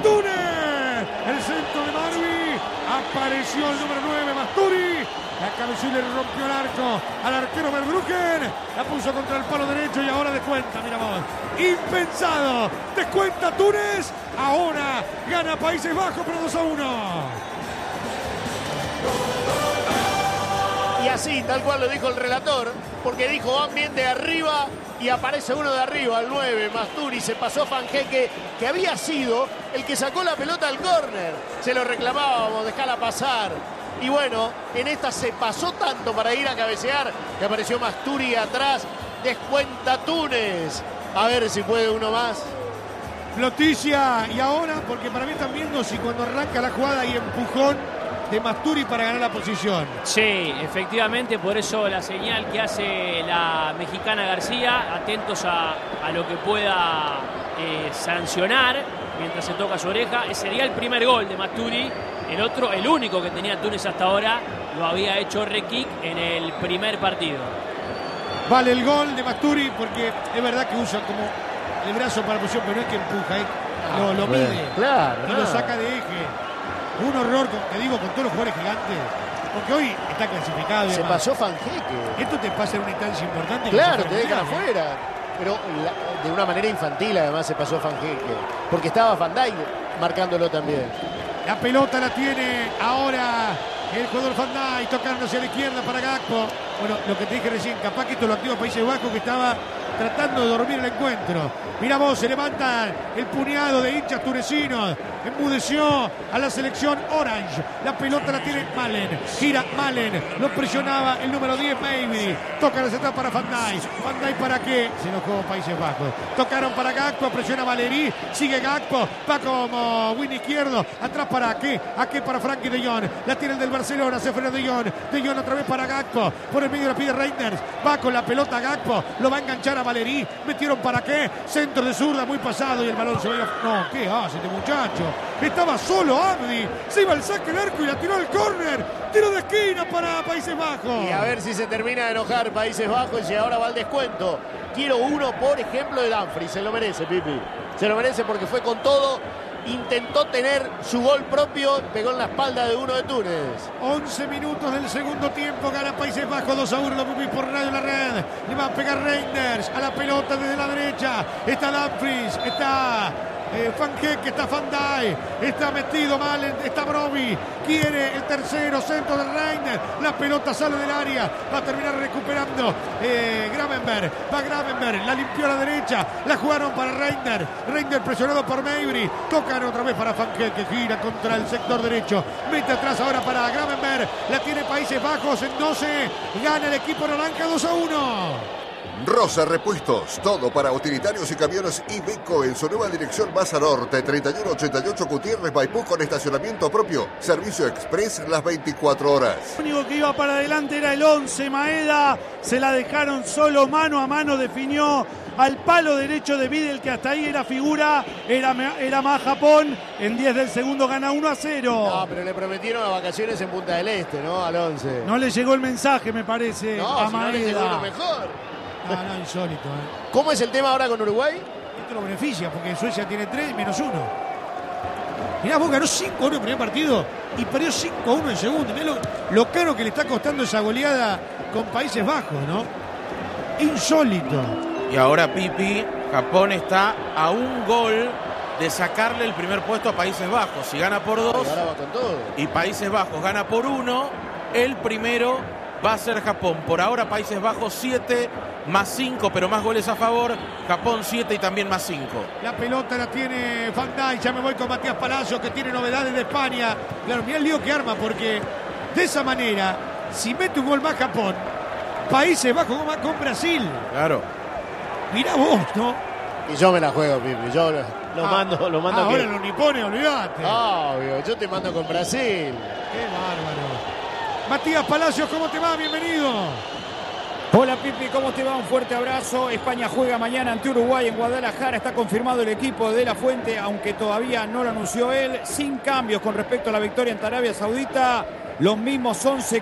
Túnez. El centro de Marvi. Apareció el número 9, Masturi. La cabezó y le rompió el arco al arquero Verbruggen. La puso contra el palo derecho y ahora descuenta, mira vos. Impensado. Descuenta Túnez. Ahora gana Países Bajos por 2-1. Y así, tal cual lo dijo el relator, porque dijo van bien de arriba y aparece uno de arriba, el 9, Masturi. Se pasó Fanjeque, que había sido el que sacó la pelota al córner. Se lo reclamábamos, dejala pasar. Y bueno, en esta se pasó tanto para ir a cabecear que apareció Masturi atrás. Descuenta Túnez. A ver si puede uno más. Noticia, y ahora, porque para mí están viendo si cuando arranca la jugada hay empujón de Masturi para ganar la posición. Sí, efectivamente, por eso la señal que hace la mexicana García, atentos a lo que pueda sancionar mientras se toca su oreja. Ese sería el primer gol de Masturi. El otro, el único que tenía Túnez hasta ahora, lo había hecho Rekik en el primer partido. Vale el gol de Masturi porque es verdad que usa como el brazo para la posición, pero no es que empuja, lo mide, claro, y lo saca de eje. Un horror, te digo, con todos los jugadores gigantes, porque hoy está clasificado. Se pasó Fanjeque. Esto te pasa en una instancia importante. Claro, te dejan afuera. Pero de una manera infantil además se pasó Fanjeque, porque estaba Van Dijk marcándolo también. La pelota la tiene ahora el jugador Van Dijk, tocando hacia la izquierda para Gakpo. Bueno, lo que te dije recién, capaz que esto lo activa Países Bajos, que estaba tratando de dormir el encuentro. Mirá vos, se levantan el puñado de hinchas tunecinos. Enmudeció a la selección Orange. La pelota la tiene Malen. Gira Malen. Lo presionaba el número 10, Maybe. Toca la central para Van Dijk. Van Dijk para qué? Se enojó Países Bajos. Tocaron para Gakpo. Presiona Valeri. Sigue Gakpo. Va como win izquierdo. Atrás para qué? ¿A qué? Para Frankie de Jong. La tiene el del Barcelona. Se frena de Jong. De Jong otra vez para Gakpo. Por el medio la pide Reinders. Va con la pelota Gakpo. Lo va a enganchar a Valeri. Metieron para qué? Centro de zurda muy pasado y el balón se va. No, ¿qué hace este muchacho? Estaba solo Abdi. Se iba al saque del arco y la tiró al córner. Tiro de esquina para Países Bajos. Y a ver si se termina de enojar Países Bajos y ahora va al descuento. Quiero uno, por ejemplo, de Dumfries. Se lo merece, Pipi. Se lo merece porque fue con todo. Intentó tener su gol propio, pegó en la espalda de uno de Túnez. 11 minutos del segundo tiempo, gana Países Bajos 2-1, lo Pipi por Radio La Red. Le va a pegar Reinders a la pelota desde la derecha. Está Dumfries, está Fanjeque, está Van Dijk, está metido Malen, está Broby. Quiere el tercero, centro de Reinders. La pelota sale del área, va a terminar recuperando Gravenberg. Va Gravenberg, la limpió a la derecha, la jugaron para Reinders. Reinders presionado por Mabry. Tocan otra vez para Fanjeque, que gira contra el sector derecho. Mete atrás ahora para Gravenberg. La tiene Países Bajos en 12. Gana el equipo naranja 2-1. Rosa Repuestos, todo para utilitarios y camiones Iveco en su nueva dirección Baza Norte, 3188 Gutiérrez Maipú, con estacionamiento propio, servicio express las 24 horas. El único que iba para adelante era el 11, Maeda, se la dejaron solo, mano a mano definió al palo derecho de Vidal, que hasta ahí era figura, era más Japón. En 10 del segundo gana 1-0. No, pero le prometieron vacaciones en Punta del Este, ¿no? Al 11. No le llegó el mensaje, me parece, no, a si Maeda. no le llegó lo mejor. No, insólito. ¿Cómo es el tema ahora con Uruguay? Esto lo beneficia porque Suecia tiene 3 menos 1. Mirá, vos ganó 5-1 en el primer partido y perdió 5-1 en el segundo. Mirá lo caro que le está costando esa goleada con Países Bajos, ¿no? Insólito. Y ahora, Pipi, Japón está a un gol de sacarle el primer puesto a Países Bajos. Si gana por 2 y Países Bajos gana por 1, el primero va a ser Japón. Por ahora Países Bajos 7 más 5, pero más goles a favor. Japón 7 y también más 5. La pelota la tiene Van Dijk. Ya me voy con Matías Palacios, que tiene novedades de España. Claro, mirá el lío que arma, porque de esa manera, si mete un gol más Japón, Países Bajos con Brasil. Claro. Mirá vos, ¿no? Y yo me la juego, Pipi. Yo lo mando. Ahora los nipones, olvidate. Obvio, yo te mando con Brasil. Qué bárbaro. Matías Palacios, ¿cómo te va? Bienvenido. Hola Pipi, ¿cómo te va? Un fuerte abrazo. España juega mañana ante Uruguay en Guadalajara. Está confirmado el equipo de La Fuente, aunque todavía no lo anunció él. Sin cambios con respecto a la victoria ante Arabia Saudita. Los mismos 11